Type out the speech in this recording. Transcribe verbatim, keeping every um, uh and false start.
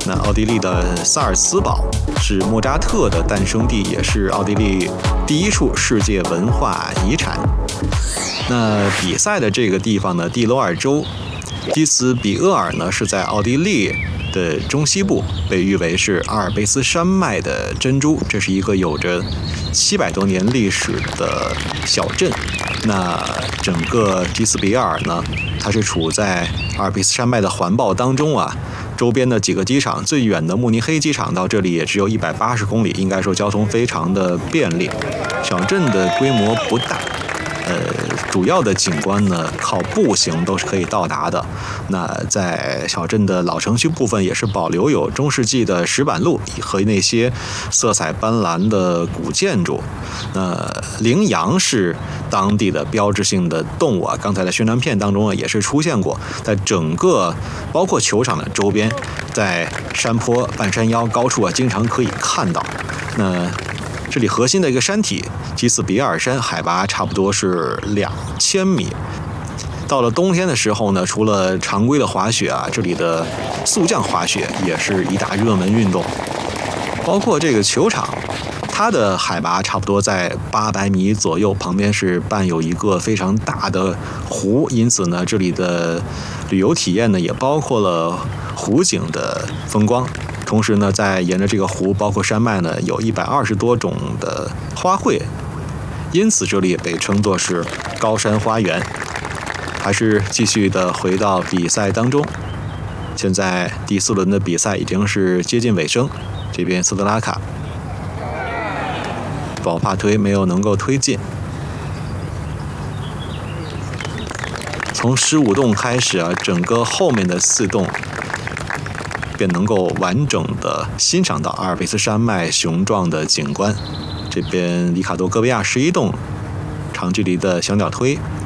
那奥地利的萨尔茨堡是莫扎特的诞生地，也是奥地利第一处世界文化遗产。那比赛的这个地方呢，蒂罗尔州基茨比厄尔呢，是在奥地利的中西部，被誉为是阿尔卑斯山脉的珍珠。这是一个有着七百多年历史的小镇。那整个基茨比厄尔呢，它是处在阿尔卑斯山脉的环抱当中啊。周边的几个机场，最远的慕尼黑机场到这里也只有一百八十公里，应该说交通非常的便利。小镇的规模不大。呃，主要的景观呢，靠步行都是可以到达的。那在小镇的老城区部分，也是保留有中世纪的石板路和那些色彩斑斓的古建筑。那羚羊是当地的标志性的动物啊，刚才的宣传片当中呢也是出现过。在整个包括球场的周边，在山坡半山腰高处啊，经常可以看到。那这里核心的一个山体基茨比厄尔山，海拔差不多是两千米。到了冬天的时候呢，除了常规的滑雪啊，这里的速降滑雪也是一大热门运动。包括这个球场，它的海拔差不多在八百米左右，旁边是伴有一个非常大的湖，因此呢，这里的旅游体验呢也包括了湖景的风光。同时呢，在沿着这个湖，包括山脉呢，有一百二十多种的花卉，因此这里也被称作是高山花园。还是继续的回到比赛当中，现在第四轮的比赛已经是接近尾声。这边斯特拉卡，保帕推没有能够推进。从十五洞开始啊，整个后面的四洞便能够完整的欣赏到阿尔卑斯山脉雄壮的景观。这边里卡多·戈维亚十一洞长距离的小鸟推